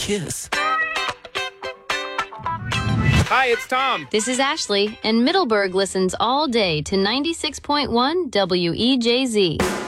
kiss. Hi, it's Tom. This is Ashley, and Middleburg listens all day to 96.1 WEJZ.